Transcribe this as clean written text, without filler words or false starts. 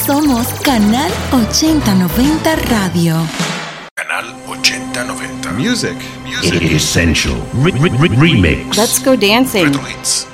Somos Canal 8090 Radio. Canal 8090. Music. Essential. Remix. Let's go dancing. Retro Hits.